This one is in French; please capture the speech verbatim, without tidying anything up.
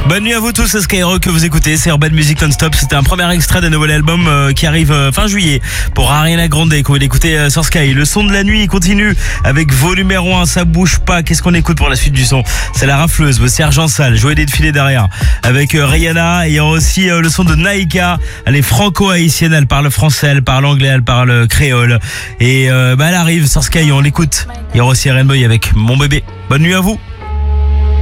Bonne nuit à vous tous, c'est Skyrock que vous écoutez, c'est Urban Music Non-Stop. C'était un premier extrait d'un nouvel album euh, qui arrive euh, fin juillet pour Ariana Grande qu'on va l'écouter euh, sur Sky. Le son de la nuit continue avec vos numéro un, ça bouge pas. Qu'est-ce qu'on écoute pour la suite du son? C'est la rafleuse, Sergent Sale, Joël des défilés derrière avec euh, Rihanna. Et il y aura aussi euh, le son de Naïka. Elle est franco-haïtienne, elle parle français, elle parle anglais, elle parle créole. Et euh, bah elle arrive sur Sky, on l'écoute. Il y aura aussi Rainbow avec Mon Bébé. Bonne nuit à vous.